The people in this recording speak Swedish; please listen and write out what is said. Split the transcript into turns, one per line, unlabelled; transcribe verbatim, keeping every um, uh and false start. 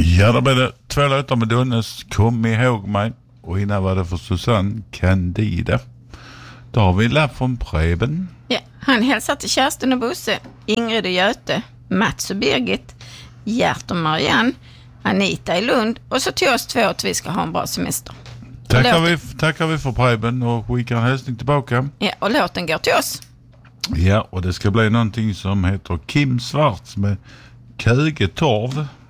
Ja, då blev det två låtar med Donnes, Kom ihåg mig. Och innan var det för Susanne, Candida. Då har vi en lapp från Preben.
Ja, han hälsar till Kerstin och Bosse, Ingrid och Göte, Mats och Birgit, Gert och Marianne, Anita i Lund och så till oss två att vi ska ha en bra semester.
Tackar vi, tackar vi för Preben och skickar en hälsning tillbaka.
Ja, och låten går till oss.
Ja, och det ska bli någonting som heter Kim Svarts med Kögetorv.